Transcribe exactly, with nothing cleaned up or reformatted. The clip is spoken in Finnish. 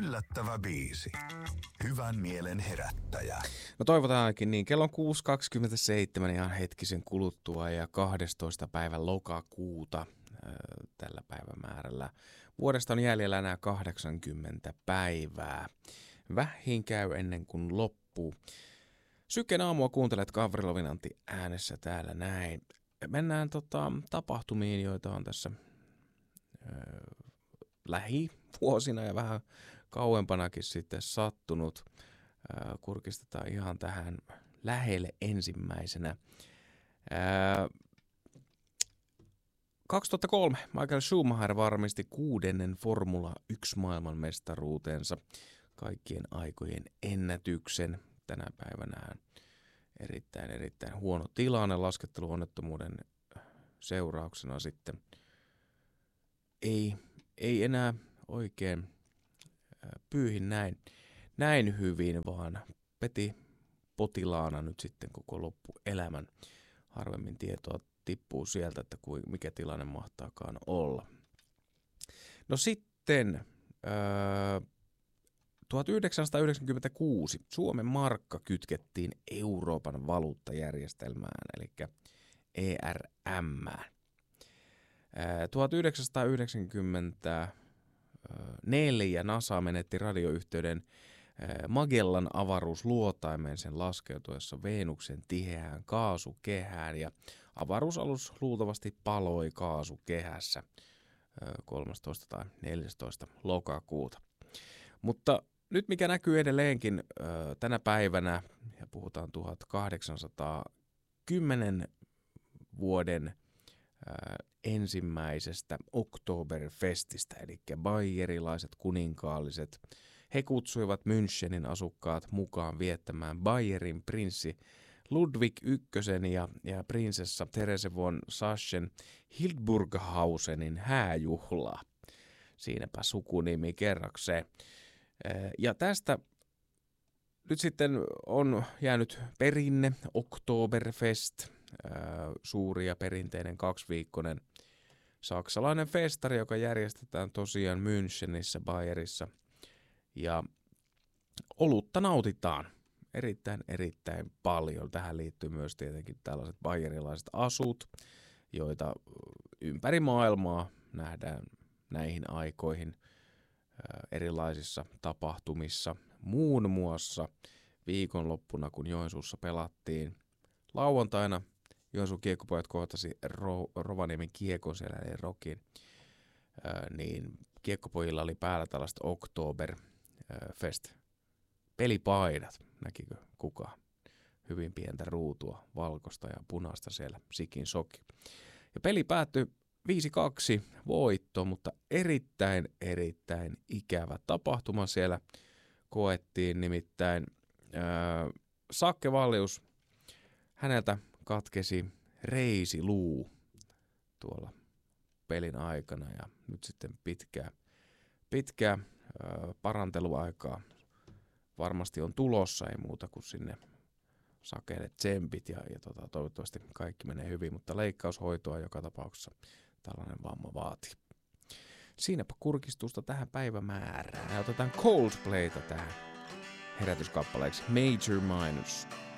yllättävä biisi. Hyvän mielen herättäjä. No toivotaan ainakin niin. Kello on kuusi kaksikymmentäseitsemän ihan hetkisen kuluttua ja kahdestoista päivän lokakuuta äh, tällä päivämäärällä. Vuodesta on jäljellä enää kahdeksankymmentä päivää. Vähin käy ennen kuin loppuu. Syken aamua kuuntelet Gavrilovin Antti äänessä täällä näin. Mennään tota, tapahtumiin, joita on tässä äh, lähivuosina ja vähän kauempanakin sitten sattunut. Äh, kurkistetaan ihan tähän lähelle ensimmäisenä. Äh, kaksituhattakolme Michael Schumacher varmisti kuudennen Formula yksi maailmanmestaruutensa, kaikkien aikojen ennätyksen. Tänä päivänä erittäin, erittäin huono tilanne lasketteluonnettomuuden seurauksena sitten. Ei, ei enää oikein pyyhin näin, näin hyvin, vaan peti potilaana nyt sitten koko loppuelämän. Harvemmin tietoa tippuu sieltä, että mikä tilanne mahtaakaan olla. No sitten öö, tuhatyhdeksänsataayhdeksänkymmentäkuusi Suomen markka kytkettiin Euroopan valuuttajärjestelmään, eli E R M. tuhatyhdeksänsataayhdeksänkymmentäneljä NASA menetti radioyhteyden Magellan avaruusluotaimeen sen laskeutuessa Venuksen tiheään kaasukehään, ja avaruusalus luultavasti paloi kaasukehässä kolmastoista tai neljästoista lokakuuta. Mutta nyt mikä näkyy edelleenkin tänä päivänä, ja puhutaan tuhatkahdeksansataakymmenen vuoden ensimmäisestä Oktoberfestistä, eli bayerilaiset kuninkaalliset. He kutsuivat Münchenin asukkaat mukaan viettämään Bayerin prinssi Ludwig ykkösen ja, ja prinsessa Therese von Sachsen Hildburghausenin hääjuhlaa. Siinäpä sukunimi kerrakseen. Ja tästä nyt sitten on jäänyt perinne Oktoberfest, suuri ja perinteinen kaksiviikkoinen saksalainen festari, joka järjestetään tosiaan Münchenissä, Bayerissa. Ja olutta nautitaan erittäin, erittäin paljon. Tähän liittyy myös tietenkin tällaiset bayerilaiset asut, joita ympäri maailmaa nähdään näihin aikoihin erilaisissa tapahtumissa. Muun muassa viikonloppuna, kun Joensuussa pelattiin lauantaina, Joensuun kiekkopojat kohtasi Ro- Rovaniemen Kiekon-selän eli Rokin, niin kiekkopojilla oli päällä tällaiset Oktoberfest pelipaidat. Näkikö kukaan? Hyvin pientä ruutua, valkoista ja punaista siellä sikin soki. Ja peli päättyi viisi kaksi voitto, mutta erittäin, erittäin ikävä tapahtuma siellä koettiin. Nimittäin ää, Sakke Wallius, häneltä katkesi reisiluu tuolla pelin aikana, ja nyt sitten pitkää, pitkää ää, paranteluaikaa varmasti on tulossa, ei muuta kuin sinne Sakelle tsempit, ja, ja tota, toivottavasti kaikki menee hyvin, mutta leikkaushoitoa joka tapauksessa tällainen vamma vaatii. Siinäpä kurkistusta tähän päivämäärään. Ja otetaan Coldplayta tähän herätyskappaleeksi Major Minus.